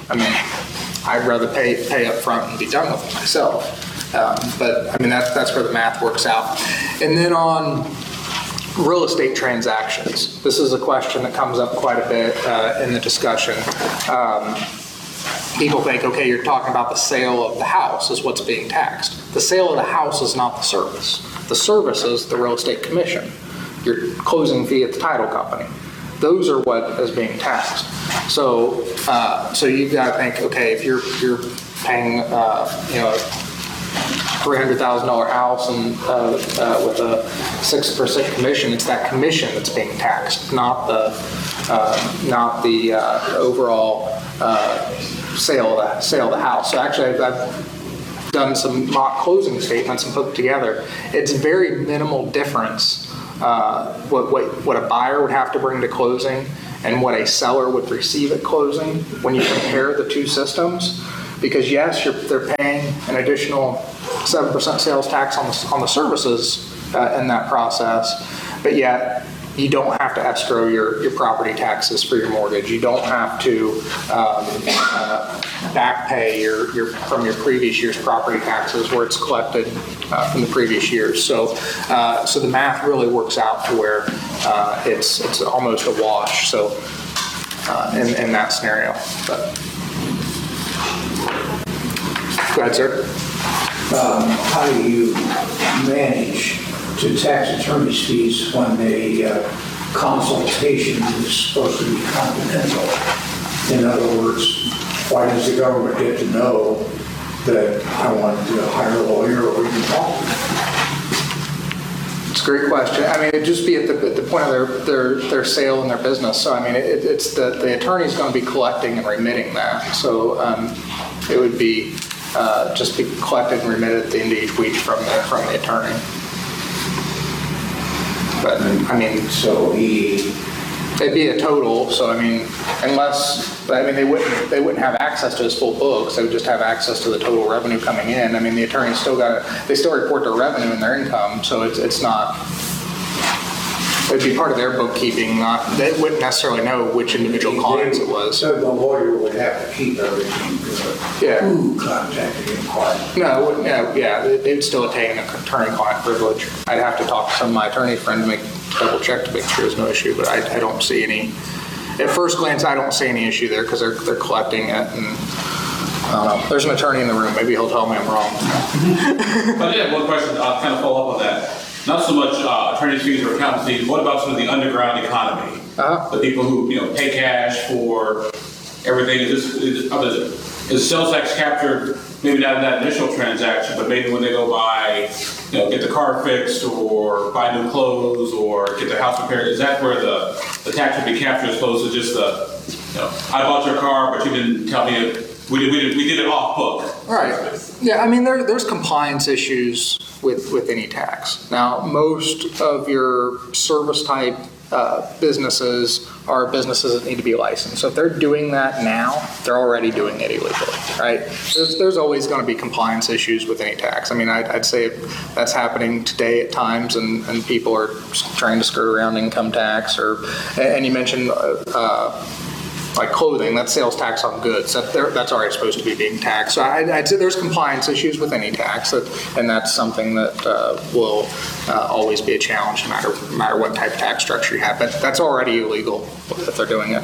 I mean, I'd rather pay pay up front and be done with it myself. Um, but I mean, that, that's where the math works out. And then on real estate transactions, this is a question that comes up quite a bit uh, in the discussion. Um, people think, okay, you're talking about the sale of the house is what's being taxed. The sale of the house is not the service. The service is the real estate commission, your closing fee at the title company. Those are what is being taxed. So, uh, so you've got to think, okay, if you're you're paying, uh, you know, three hundred thousand dollar house and uh, uh, with a six percent commission, it's that commission that's being taxed, not the uh, not the uh, overall uh, sale of the sale of the house. So actually, I've, I've done some mock closing statements and put them together. It's very minimal difference. Uh, what, what what a buyer would have to bring to closing and what a seller would receive at closing when you compare the two systems, because yes, you're, they're paying an additional seven percent sales tax on the, on the services uh, in that process, but yet you don't have to escrow your, your property taxes for your mortgage. You don't have to um, uh, back pay your, your, from your previous year's property taxes where it's collected uh, from the previous years. So, uh, so the math really works out to where uh, it's it's almost a wash. So, uh, in, in that scenario. But. Go ahead, sir. Um, how do you manage to tax attorney's fees when the uh, consultation is supposed to be confidential? In other words, why does the government get to know that I want to hire a lawyer or even talk to them? It's a great question. I mean, it'd just be at the, at the point of their, their, their sale and their business. So, I mean, it, it's the, the attorney's going to be collecting and remitting that. So um, it would be uh, just be collected and remitted at the end of each week from the, from the attorney. But I mean, so he, it'd be a total. So I mean, unless I mean they wouldn't they wouldn't have access to his full books. They would just have access to the total revenue coming in. I mean, the attorney's still got to they still report their revenue and their income. So it's it's not. It'd be part of their bookkeeping. Not they wouldn't necessarily know which individual clients it was. So the lawyer would have to keep everything good. Yeah. Who contacted him quiet? No, it wouldn't, yeah, yeah, they would still attain an attorney-client privilege. I'd have to talk to some of my attorney friends to make double check to make sure there's no issue, but I, I don't see any. At first glance, I don't see any issue there because they're they're collecting it, and I don't know. There's an attorney in the room. Maybe he'll tell me I'm wrong. But I have one question. I'll kind of follow up on that. Not so much uh, attorney's fees or accountant fees. What about some of the underground economy? Uh-huh. The people who you know pay cash for everything. Is this is, is, is sales tax captured? Maybe not in that initial transaction, but maybe when they go buy, you know, get the car fixed or buy new clothes or get their house repaired. Is that where the the tax would be captured as opposed to just the, you know, I bought your car, but you didn't tell me it. We did, we did, we did it off book. Right. Yeah, I mean, there, there's compliance issues with, with any tax. Now, most of your service type uh, businesses are businesses that need to be licensed. So if they're doing that now, they're already doing it illegally, right? There's, there's always going to be compliance issues with any tax. I mean, I'd, I'd say that's happening today at times, and, and people are trying to skirt around income tax. Or, and you mentioned uh, like clothing, that's sales tax on goods. That that's already supposed to be being taxed. So I'd, I'd say there's compliance issues with any tax, that, and that's something that uh, will uh, always be a challenge no matter, no matter what type of tax structure you have. But that's already illegal if they're doing it.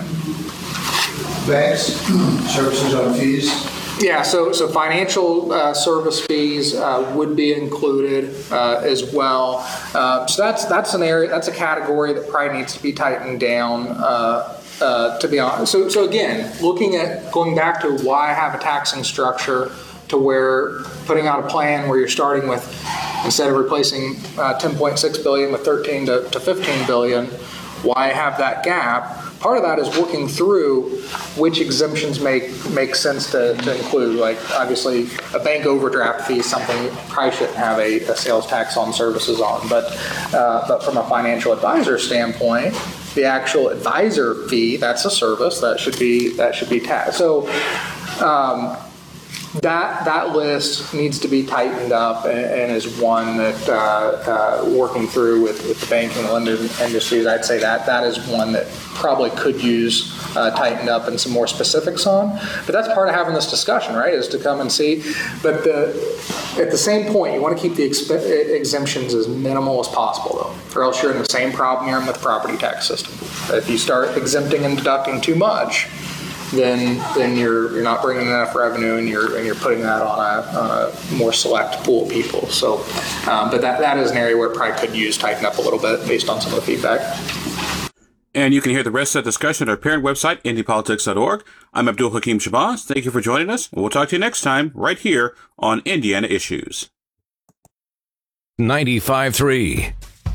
Banks, services on fees. Yeah, so so financial uh, service fees uh, would be included uh, as well. Uh, so that's that's an area, that's a category that probably needs to be tightened down. Uh, Uh, to be honest. So, so again, looking at going back to why I have a taxing structure to where putting out a plan where you're starting with, instead of replacing uh, ten point six billion with thirteen to, to fifteen billion, why I have that gap. Part of that is working through which exemptions make make sense to, to include. Like obviously a bank overdraft fee is something you probably shouldn't have a, a sales tax on services on, but uh, but from a financial advisor standpoint, the actual advisor fee, that's a service that should be that should be taxed. So um, that that list needs to be tightened up, and, and is one that uh, uh, working through with, with the banking and lending industries, I'd say that that is one that probably could use uh, tightened up and some more specifics on. But that's part of having this discussion, right, is to come and see. But the, at the same point, you want to keep the exp- exemptions as minimal as possible, though, or else you're in the same problem you're in with the property tax system. If you start exempting and deducting too much, then then you're you're not bringing enough revenue, and you're and you're putting that on a, on a more select pool of people. So, um, but that that is an area where it probably could use tighten up a little bit based on some of the feedback. And you can hear the rest of the discussion at our parent website, indy politics dot org. I'm Abdul Hakim Shabazz. Thank you for joining us. We'll talk to you next time right here on Indiana Issues. ninety-five point three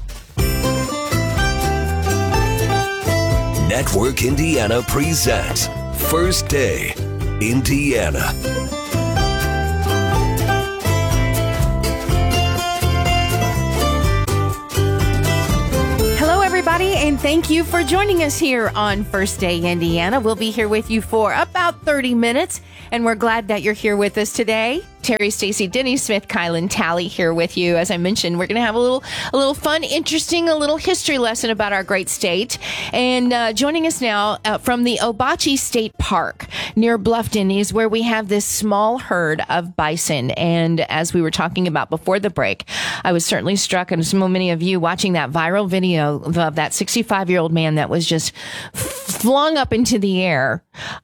Network Indiana presents First Day Indiana. Hello, everybody, and thank you for joining us here on First Day Indiana. We'll be here with you for about thirty minutes, and we're glad that you're here with us today. Terry, Stacy, Denny Smith, Kylan Talley here with you. As I mentioned, we're going to have a little, a little fun, interesting, a little history lesson about our great state. And uh, joining us now uh, from the Obachi State Park near Bluffton is where we have this small herd of bison. And as we were talking about before the break, I was certainly struck, and so many of you watching that viral video of that sixty-five-year-old man that was just flung up into the air